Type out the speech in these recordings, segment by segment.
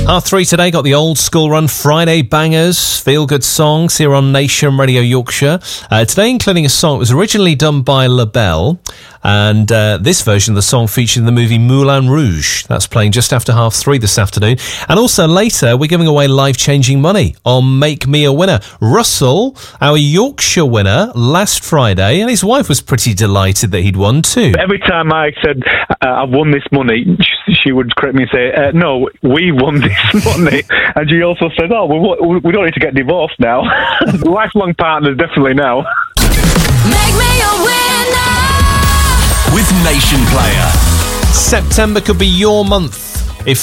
R3 today got the old school run Friday bangers, feel-good songs here on Nation Radio Yorkshire. Today including a song that was originally done by LaBelle, and this version of the song featured in the movie Moulin Rouge. That's playing just after 3:30 this afternoon. And also later, we're giving away life-changing money on Make Me a Winner. Russell, our Yorkshire winner, last Friday, and his wife was pretty delighted that he'd won too. Every time I said, I've won this money, she would correct me and say, no, we won this money. And she also said, we don't need to get divorced now. Lifelong partners, definitely now. Make me a winner with Nation Player. September could be your month if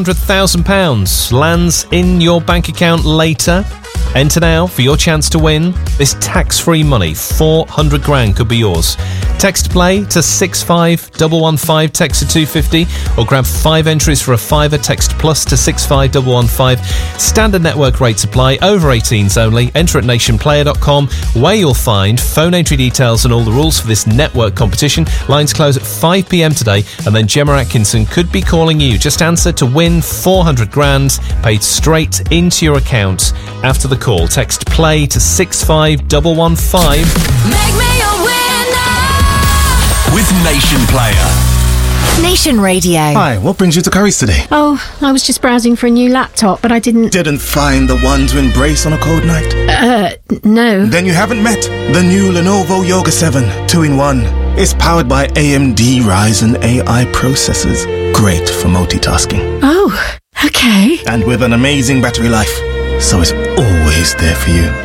£400,000 lands in your bank account later. Enter now for your chance to win this tax-free money. 400 grand could be yours. Text play to 65115, text to 250, or grab 5 entries for a £5. Text plus to 65115. Standard network rates apply. Over 18s only. Enter at nationplayer.com, where you'll find phone entry details and all the rules for this network competition. Lines close at 5 p.m. today, and then Gemma Atkinson could be calling you. Just answer to win 400 grand paid straight into your account after the call. Text play to 65115. Make me a winner with Nation Player. Nation Radio. Hi, what brings you to Curry's today? Oh, I was just browsing for a new laptop, but I didn't find the one to embrace on a cold night? No. Then you haven't met the new Lenovo Yoga 7 2-in-1. It's powered by AMD Ryzen AI processors. Great for multitasking. Oh, okay. And with an amazing battery life. So it's always there for you.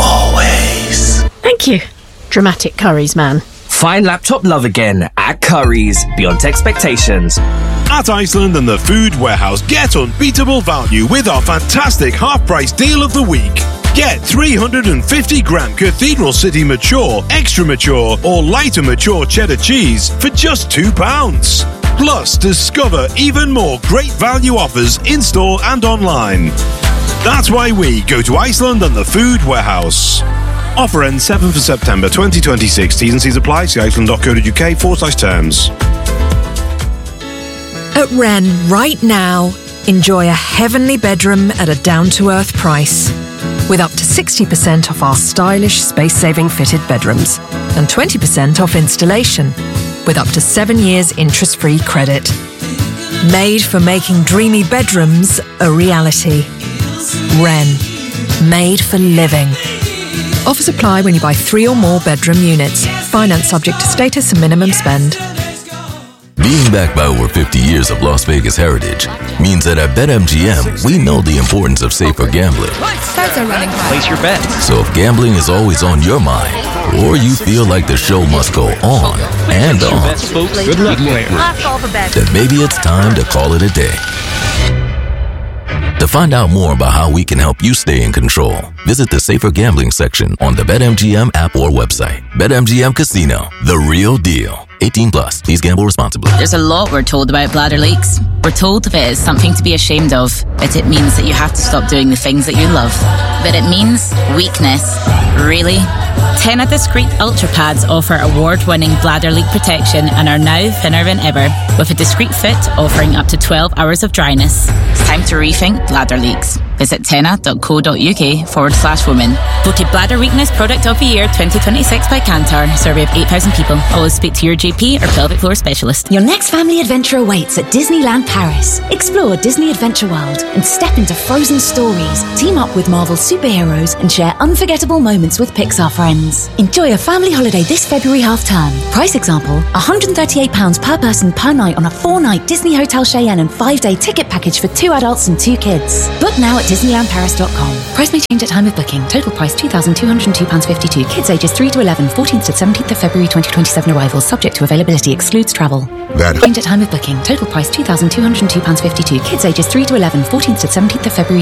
Always. Thank you. Dramatic Curry's man. Find laptop love again at Curry's, beyond expectations. At Iceland and the Food Warehouse, get unbeatable value with our fantastic half-price deal of the week. Get 350-gram Cathedral City Mature, Extra Mature, or Lighter Mature cheddar cheese for just £2. Plus, discover even more great value offers in-store and online. That's why we go to Iceland and the Food Warehouse. Offer ends 7th of September 2026. T's and C's apply. See iceland.co.uk/terms. At Wren, right now, enjoy a heavenly bedroom at a down-to-earth price. With up to 60% off our stylish, space-saving fitted bedrooms. And 20% off installation. With up to 7 years interest-free credit. Made for making dreamy bedrooms a reality. Wren. Made for living. Offers apply when you buy 3 or more bedroom units. Finance subject to status and minimum spend. Being backed by over 50 years of Las Vegas heritage means that at BetMGM, we know the importance of safer gambling. Starts are running high. Place your bet. So if gambling is always on your mind, or you feel like the show must go on and on, Good luck, player. then maybe it's time to call it a day. To find out more about how we can help you stay in control, visit the Safer Gambling section on the BetMGM app or website. BetMGM Casino, the real deal. 18 plus. Please gamble responsibly. There's a lot we're told about bladder leaks. We're told if it is something to be ashamed of, that it means that you have to stop doing the things that you love. But it means weakness. Really? Tena Discreet Ultra Pads offer award-winning bladder leak protection and are now thinner than ever, with a discreet fit offering up to 12 hours of dryness. It's time to rethink bladder leaks. Visit tena.co.uk/women. Voted Bladder Weakness Product of the Year 2026 by Kantar. Survey of 8,000 people. Always speak to your GP or pelvic floor specialist. Your next family adventure awaits at Disneyland Paris. Explore Disney Adventure World and step into frozen stories. Team up with Marvel superheroes and share unforgettable moments with Pixar friends. Enjoy a family holiday this February half-term. Price example, £138 per person per night on a 4-night Disney Hotel Cheyenne and 5-day ticket package for 2 adults and 2 kids. Book now at DisneylandParis.com. Price may change at time of booking. Total price £2,202.52. Kids ages 3 to 11, 14th to 17th of February 2027 arrivals. Subject to availability. Excludes travel. Change at time of booking. Total price £2,202.52. Kids ages 3 to 11, 14th to 17th of February